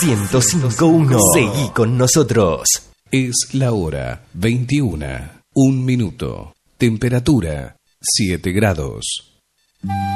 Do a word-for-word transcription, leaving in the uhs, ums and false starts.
ciento cinco punto uno. Seguí con nosotros. Es la hora veintiuna, un minuto. Temperatura siete grados.